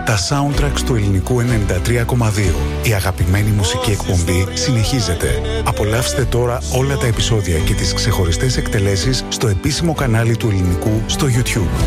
Τα soundtracks του ελληνικού 93,2. Η αγαπημένη μουσική εκπομπή συνεχίζεται. Απολαύστε τώρα όλα τα επεισόδια και τις ξεχωριστές εκτελέσεις στο επίσημο κανάλι του ελληνικού στο YouTube.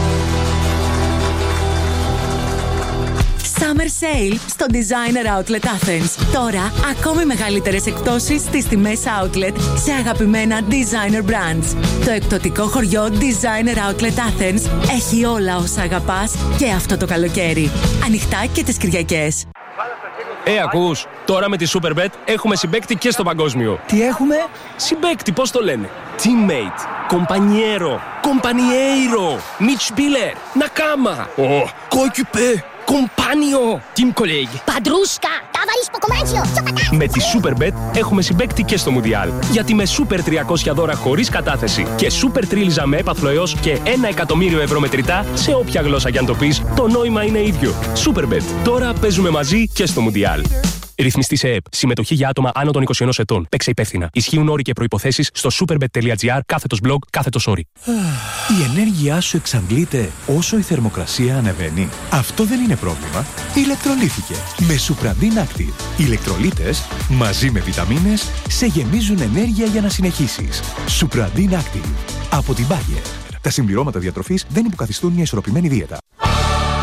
Summer Sale στο Designer Outlet Athens. Τώρα, ακόμη μεγαλύτερες εκπτώσεις στις τιμές Outlet σε αγαπημένα Designer Brands. Το εκπτωτικό χωριό Designer Outlet Athens έχει όλα όσα αγαπάς και αυτό το καλοκαίρι. Ανοιχτά και τις Κυριακές. Ακούς, τώρα με τη Superbet έχουμε συμπαίκτη και στο παγκόσμιο. Τι έχουμε? Συμπαίκτη, πώς το λένε? Teammate, compañero, compañeiro, Mitspieler, Nakama, Coéquipier, Compagno, Team Colleague, Padrusca, Tavarispo Comagio. Με τη Superbet έχουμε συμπαίκτη και στο Μουντιάλ. Γιατί με Super 300 δώρα χωρίς κατάθεση και Super Τρίλιζα με έπαθλο έως και 1 εκατομμύριο ευρώ μετρητά σε όποια γλώσσα κι αν το πεις, το νόημα είναι ίδιο. Superbet. Τώρα παίζουμε μαζί και στο Μουντιάλ. Ρυθμιστή σε ΕΕΠ. Συμμετοχή για άτομα άνω των 21 ετών. Παίξε υπεύθυνα. Ισχύουν όροι και προϋποθέσεις στο superbet.gr/blog/όροι. Η ενέργειά σου εξαντλείται όσο η θερμοκρασία ανεβαίνει. Αυτό δεν είναι πρόβλημα. Ηλεκτρολύθηκε με Supradin Active. Οι ηλεκτρολίτες μαζί με βιταμίνες σε γεμίζουν ενέργεια για να συνεχίσεις. Supradin Active. Από την Bayer. Τα συμπληρώματα διατροφής δεν υποκαθιστούν μια ισορροπημένη δίαιτα.